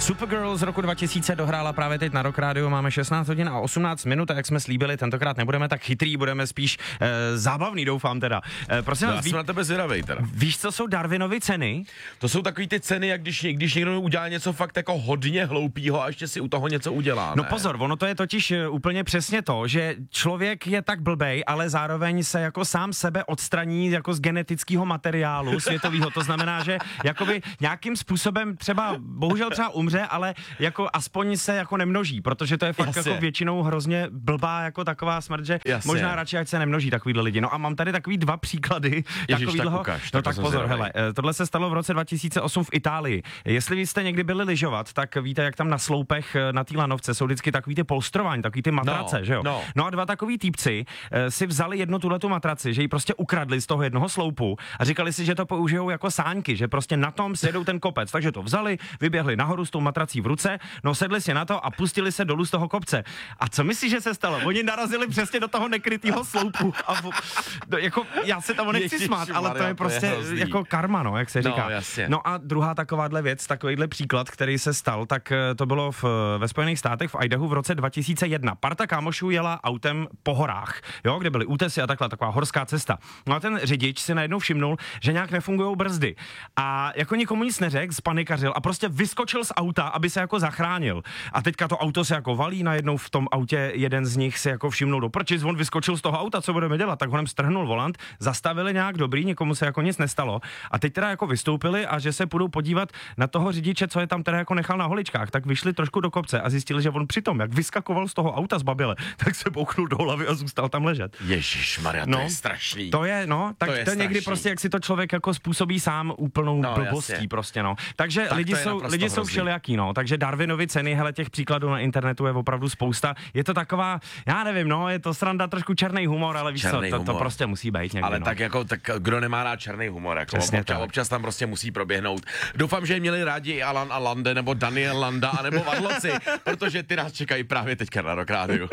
Supergirl z roku 2000 dohrála právě teď na Rock Radio, máme 16 hodin a 18 minut a jak jsme slíbili, tentokrát nebudeme tak chytrý, budeme spíš zábavný, doufám teda. Prosím vás, já jsem na tebe zvědavej teda. Víš, co jsou Darwinovy ceny? To jsou takový ty ceny, jak když někdo udělá něco fakt jako hodně hloupýho a ještě si u toho něco udělá. Ne? No pozor, ono to je totiž úplně přesně to, že člověk je tak blbej, ale zároveň se jako sám sebe odstraní jako z genetického materiálu světového. To znamená, že jakoby nějakým způsobem bohužel třeba umře, ale jako aspoň se jako nemnoží, protože to je fakt jako většinou hrozně blbá jako taková smrt, že možná radši ať se nemnoží takovýhle lidi. No a mám tady takový dva příklady takovýhleho. No tak pozor, hele, tohle se stalo v roce 2008 v Itálii. Jestli vy jste někdy byli lyžovat, tak víte, jak tam na sloupech na té lanovce jsou vždycky takový ty polstrování, takový ty matrace, že jo? No a dva takový týpci si vzali jednu tuhletu matraci, že ji prostě ukradli z toho jednoho sloupu a říkali si, že to použijou jako sáňky, že prostě na tom sjedou ten kopec. Takže to vzali, vyběhli nahoru s tou matrací v ruce, no sedli si na to a pustili se dolů z toho kopce. A co myslíš, že se stalo? Oni narazili přesně do toho nekrytého sloupu a jako já se tomu nechci smát, ale to je prostě jako karma, no, jak se říká. No a druhá takováhle věc, takovýhle příklad, který se stal, tak to bylo ve Spojených státech v Idahu v roce 2001. Parta kámošů jela autem po horách, jo, kde byly útesy a taková horská cesta. No a ten řidič si najednou všimnul, že nějak nefungujou brzdy. A jako nikomu nic neřekl, zpanikařil a prostě vyskočil z auta, aby se jako zachránil. A teďka to auto se jako valí, najednou v tom autě jeden z nich si jako všimnul do prčic, on vyskočil z toho auta, co budeme dělat, tak honem strhnul volant, zastavili nějak dobrý, nikomu se jako nic nestalo. A teď teda jako vystoupili a že se půjdou podívat na toho řidiče, co je tam teda jako nechal na holičkách, tak vyšli trošku do kopce a zjistili, že on přitom, jak vyskakoval z toho auta z babile, tak se bouchnul do hlavy a zůstal tam ležet. Ježišmarja, to je strašný. To je, no, tak to je někdy prostě, jak si to člověk jako způsobí sám úplnou blbostí prostě, no. Takže tak lidi jsou všelijaký, no. Takže Darwinovy ceny, hele, těch příkladů na internetu je opravdu spousta. Je to taková, já nevím, no, je to sranda, trošku černý humor, ale víš co, to prostě musí být někdy. Ale no. tak kdo nemá rád černý humor, jako občas tam prostě musí proběhnout. Doufám, že měli rádi i Alan a Lande, nebo Daniel Landa, anebo Vadloci, protože ty nás čekají právě teďka na Rock Radio.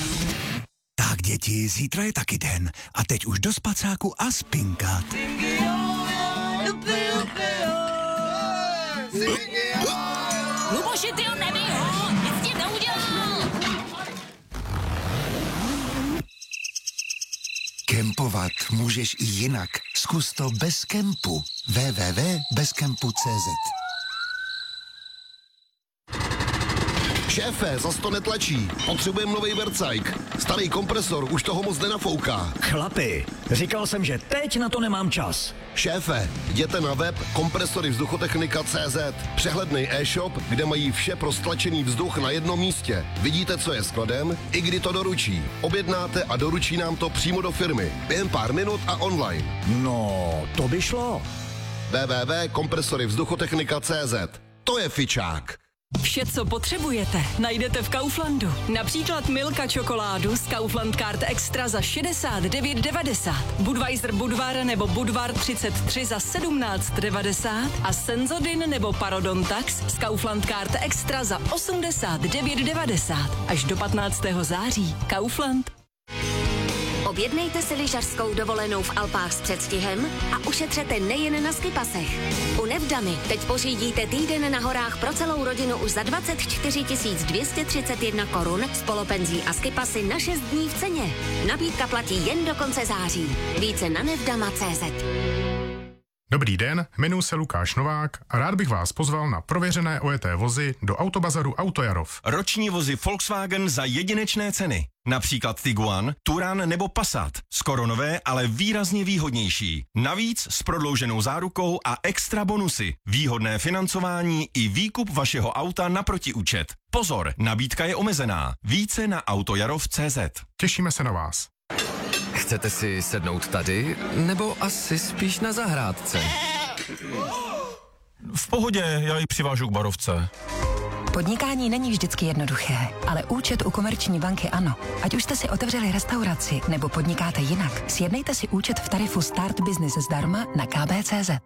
Tak děti, zítra je taky den a teď už do spacáku a spinkat. Luboši, ty ho nebij ho, nic tím neudělal. Kempovat můžeš i jinak. Zkus to bez kempu. www.bezkempu.cz. Šéfe, zas to netlačí. Potřebujeme novej vercajk. Starý kompresor už toho moc nenafouká. Chlapi, říkal jsem, že teď na to nemám čas. Šéfe, jděte na web kompresorivzduchotechnika.cz. Přehlednej e-shop, kde mají vše pro stlačený vzduch na jednom místě. Vidíte, co je skladem, i kdy to doručí. Objednáte a doručí nám to přímo do firmy. Během pár minut a online. No, to by šlo. www.kompresorivzduchotechnika.cz. To je fičák. Vše, co potřebujete, najdete v Kauflandu. Například Milka čokoládu z Kaufland Card Extra za 69,90. Budweiser Budvar nebo Budvar 33 za 17,90. A Senzodin nebo Parodontax z Kaufland Card Extra za 89,90. Až do 15. září. Kaufland. Objednejte si lyžařskou dovolenou v Alpách s předstihem a ušetřete nejen na skipasech. U Nevdamy teď pořídíte týden na horách pro celou rodinu už za 24 231 korun s polopenzí a skipasy na 6 dní v ceně. Nabídka platí jen do konce září. Více na nevdama.cz. Dobrý den, jmenuji se Lukáš Novák a rád bych vás pozval na prověřené ojeté vozy do Autobazaru Autojarov. Roční vozy Volkswagen za jedinečné ceny. Například Tiguan, Touran nebo Passat. Skoro nové, ale výrazně výhodnější. Navíc s prodlouženou zárukou a extra bonusy. Výhodné financování i výkup vašeho auta na protiúčet. Pozor, nabídka je omezená. Více na autojarov.cz. Těšíme se na vás. Chcete si sednout tady, nebo asi spíš na zahrádce? V pohodě, já ji přivážu k barovce. Podnikání není vždycky jednoduché, ale účet u Komerční banky ano. Ať už jste si otevřeli restauraci nebo podnikáte jinak, sjednejte si účet v tarifu Start Business zdarma na kb.cz.